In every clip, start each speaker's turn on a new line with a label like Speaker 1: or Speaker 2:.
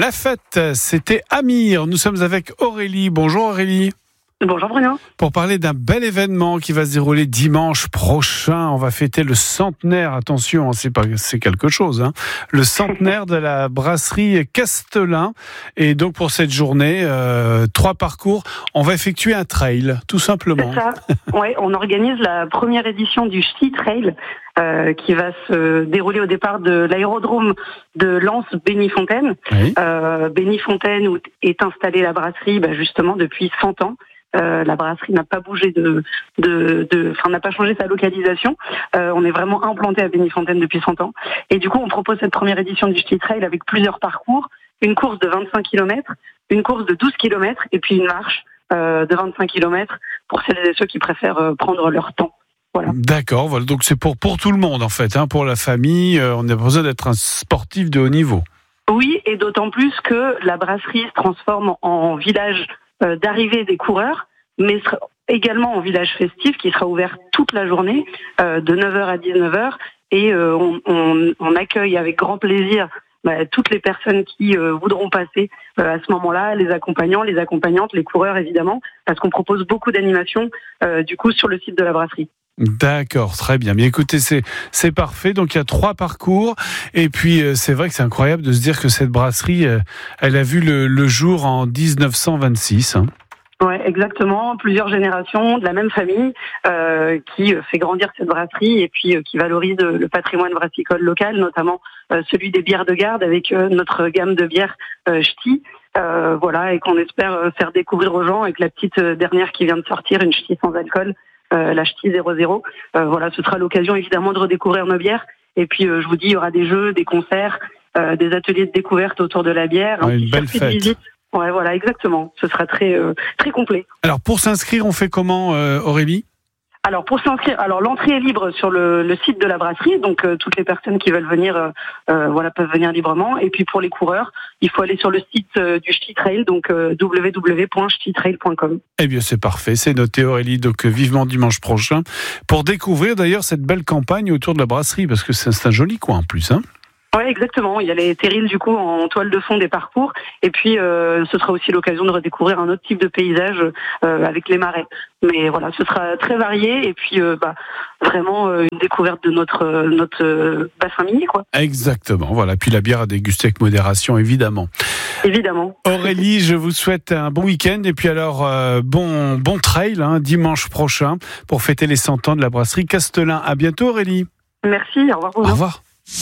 Speaker 1: La fête, c'était Amir. Nous sommes avec Aurélie. Bonjour Aurélie.
Speaker 2: Bonjour Bruno.
Speaker 1: Pour parler d'un bel événement qui va se dérouler dimanche prochain, on va fêter le centenaire, attention, c'est quelque chose, hein, le centenaire de la brasserie Castelin. Et donc pour cette journée, 3 parcours, on va effectuer un trail, tout simplement.
Speaker 2: C'est ça, ouais, on organise la première édition du Ch'ti Trail qui va se dérouler au départ de l'aérodrome de Lens-Bénifontaine.
Speaker 1: Oui.
Speaker 2: Bénifontaine où est installée la brasserie justement depuis 100 ans. La brasserie n'a pas bougé n'a pas changé sa localisation. On est vraiment implanté à Bénifontaine depuis 100 ans. Et du coup, on propose cette première édition du Ch'ti Trail avec plusieurs parcours. Une course de 25 km, une course de 12 km et puis une marche de 25 km pour celles et ceux qui préfèrent prendre leur temps. Voilà.
Speaker 1: D'accord, voilà. Donc c'est pour tout le monde en fait, hein, pour la famille. On n'a pas besoin d'être un sportif de haut niveau.
Speaker 2: Oui, et d'autant plus que la brasserie se transforme en village d'arrivée des coureurs, mais également en village festif qui sera ouvert toute la journée, de 9h à 19h, et on accueille avec grand plaisir toutes les personnes qui voudront passer à ce moment-là, les accompagnants, les accompagnantes, les coureurs évidemment, parce qu'on propose beaucoup d'animations du coup sur le site de la brasserie.
Speaker 1: D'accord, très bien. Mais écoutez, c'est parfait. Donc il y a 3 parcours. Et puis c'est vrai que c'est incroyable de se dire que cette brasserie, elle a vu le jour en 1926. Hein.
Speaker 2: Ouais, exactement. Plusieurs générations de la même famille qui fait grandir cette brasserie et puis qui valorise le patrimoine brassicole local, notamment celui des bières de garde avec notre gamme de bières Ch'ti. Voilà, et qu'on espère faire découvrir aux gens avec la petite dernière qui vient de sortir, une Ch'ti sans alcool. La Ch'ti 00. Voilà, ce sera l'occasion évidemment de redécouvrir nos bières. Et puis je vous dis, il y aura des jeux, des concerts, des ateliers de découverte autour de la bière, un
Speaker 1: une belle fête.
Speaker 2: visite. Ouais, voilà, exactement. Ce sera très très complet.
Speaker 1: Alors pour s'inscrire, on fait comment, Aurélie ?
Speaker 2: Alors pour s'inscrire, l'entrée est libre sur le site de la brasserie, donc toutes les personnes qui veulent venir, peuvent venir librement. Et puis pour les coureurs, il faut aller sur le site du Ch'ti Trail, donc www.ch'titrail.com.
Speaker 1: Eh bien c'est parfait, c'est noté Aurélie. Donc vivement dimanche prochain pour découvrir d'ailleurs cette belle campagne autour de la brasserie, parce que c'est un joli coin en plus, hein.
Speaker 2: Oui, exactement. Il y a les terrils du coup en toile de fond des parcours, et puis ce sera aussi l'occasion de redécouvrir un autre type de paysage avec les marais. Mais voilà, ce sera très varié et puis vraiment une découverte de notre bassin minier, quoi.
Speaker 1: Exactement. Voilà. Puis la bière à déguster avec modération, évidemment.
Speaker 2: Évidemment.
Speaker 1: Aurélie, je vous souhaite un bon week-end et puis alors bon trail dimanche prochain pour fêter les 100 ans de la brasserie Castelin. À bientôt Aurélie.
Speaker 2: Merci. Au revoir.
Speaker 1: Au revoir.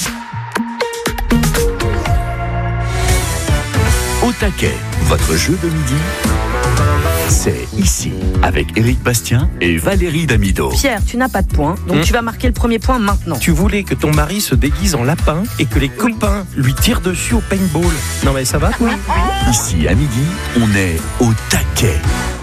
Speaker 3: Au taquet, votre jeu de midi, c'est ici, avec Éric Bastien et Valérie Damido.
Speaker 4: Pierre, tu n'as pas de points, donc tu vas marquer le premier point maintenant.
Speaker 5: Tu voulais que ton mari se déguise en lapin et que les copains lui tirent dessus au paintball. Non mais ça va ?
Speaker 4: Oui.
Speaker 3: Ici, à midi, on est au taquet.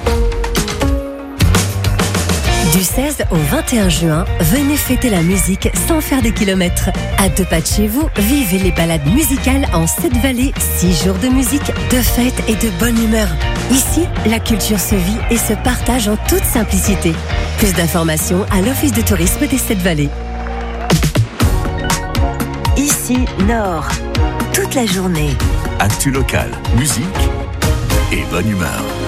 Speaker 6: Du 16 au 21 juin, venez fêter la musique sans faire des kilomètres. À 2 pas de chez vous, vivez les balades musicales en 7 vallées, 6 jours de musique, de fêtes et de bonne humeur. Ici, la culture se vit et se partage en toute simplicité. Plus d'informations à l'Office de tourisme des 7 vallées. Ici, Nord. Toute la journée.
Speaker 3: Actu local, musique et bonne humeur.